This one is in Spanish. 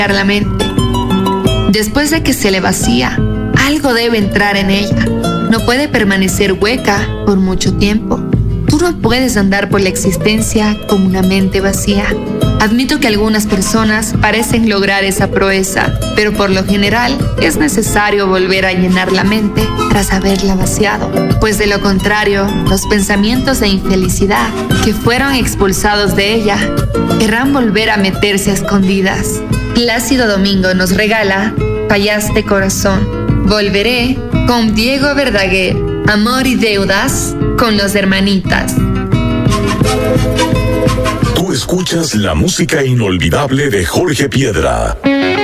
la mente. Después de que se le vacía, algo debe entrar en ella. No puede permanecer hueca por mucho tiempo. Tú no puedes andar por la existencia con una mente vacía. Admito que algunas personas parecen lograr esa proeza, pero por lo general es necesario volver a llenar la mente tras haberla vaciado, pues de lo contrario, los pensamientos de infelicidad que fueron expulsados de ella querrán volver a meterse a escondidas. Plácido Domingo nos regala Fallaste Corazón. Volveré con Diego Verdaguer. Amor y deudas con los Hermanitas. Tú escuchas la música inolvidable de Jorge Piedra.